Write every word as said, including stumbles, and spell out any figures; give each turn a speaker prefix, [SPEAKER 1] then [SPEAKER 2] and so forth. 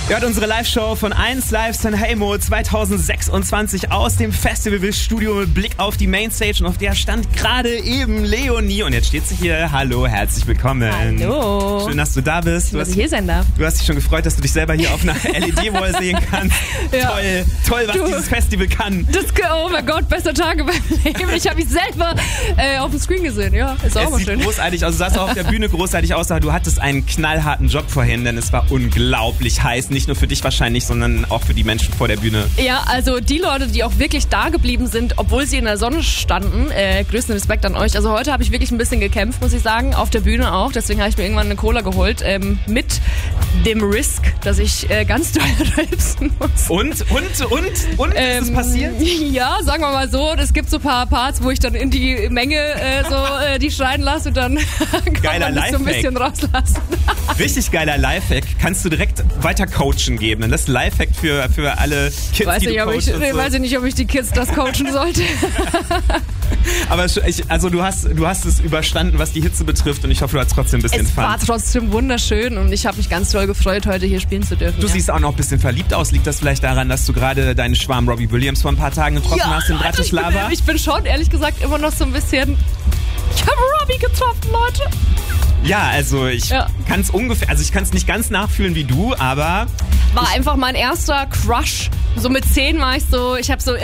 [SPEAKER 1] Ihr hört unsere Live-Show von eins Live Sanremo zwanzig sechsundzwanzig aus dem Festivalstudio mit Blick auf die Mainstage, und auf der stand gerade eben Leonie, und jetzt steht sie hier. Hallo, herzlich willkommen.
[SPEAKER 2] Hallo.
[SPEAKER 1] Schön, dass du da bist. Du
[SPEAKER 2] dass
[SPEAKER 1] hast,
[SPEAKER 2] ich hier sein darf.
[SPEAKER 1] Du hast dich schon gefreut, dass du dich selber hier auf einer L E D-Wall sehen kannst. Ja. Toll, toll, was
[SPEAKER 2] du,
[SPEAKER 1] dieses Festival kann.
[SPEAKER 2] Das, oh mein Gott, bester Tage beim Leben. Ich habe mich selber äh, auf dem Screen gesehen. Ja, ist auch
[SPEAKER 1] es
[SPEAKER 2] mal
[SPEAKER 1] sieht
[SPEAKER 2] schön.
[SPEAKER 1] großartig aus. Du sahst auch auf der Bühne großartig aus, aber du hattest einen knallharten Job vorhin, denn es war unglaublich heiß. Nicht nur für dich wahrscheinlich, sondern auch für die Menschen vor der Bühne.
[SPEAKER 2] Ja, also die Leute, die auch wirklich da geblieben sind, obwohl sie in der Sonne standen, äh, größten Respekt an euch. Also heute habe ich wirklich ein bisschen gekämpft, muss ich sagen, auf der Bühne auch. Deswegen habe ich mir irgendwann eine Cola geholt, ähm, mit dem Risk, dass ich äh, ganz doll rülpsen muss.
[SPEAKER 1] Und, und, und, und,
[SPEAKER 2] ähm,
[SPEAKER 1] ist es passiert?
[SPEAKER 2] Ja, sagen wir mal so, es gibt so ein paar Parts, wo ich dann in die Menge äh, so äh, die schreien lasse und dann kann man mich so ein bisschen rauslassen.
[SPEAKER 1] Richtig geiler Lifehack. Kannst du direkt weiter coachen geben. Das ist Lifehack für, für alle Kids,
[SPEAKER 2] weiß
[SPEAKER 1] die
[SPEAKER 2] nicht,
[SPEAKER 1] du
[SPEAKER 2] ob
[SPEAKER 1] coachst.
[SPEAKER 2] ich,
[SPEAKER 1] So.
[SPEAKER 2] weiß ich nicht, ob ich die Kids das coachen sollte.
[SPEAKER 1] Aber ich, also du hast, du hast es überstanden, was die Hitze betrifft, und ich hoffe, du hast trotzdem ein bisschen
[SPEAKER 2] es
[SPEAKER 1] Fun.
[SPEAKER 2] Es war trotzdem wunderschön und ich habe mich ganz toll gefreut, heute hier spielen zu dürfen.
[SPEAKER 1] Du
[SPEAKER 2] ja.
[SPEAKER 1] siehst auch noch ein bisschen verliebt aus. Liegt das vielleicht daran, dass du gerade deinen Schwarm Robbie Williams vor ein paar Tagen getroffen
[SPEAKER 2] ja,
[SPEAKER 1] hast in
[SPEAKER 2] Leute,
[SPEAKER 1] Bratislava?
[SPEAKER 2] Ich bin, ich bin schon, ehrlich gesagt, immer noch so ein bisschen... Ich habe Robbie getroffen, Leute.
[SPEAKER 1] Ja, also ich
[SPEAKER 2] ja.
[SPEAKER 1] kann es ungefähr, also ich kann es nicht ganz nachfühlen wie du, aber...
[SPEAKER 2] War einfach mein erster Crush. So mit zehn war ich so, ich habe so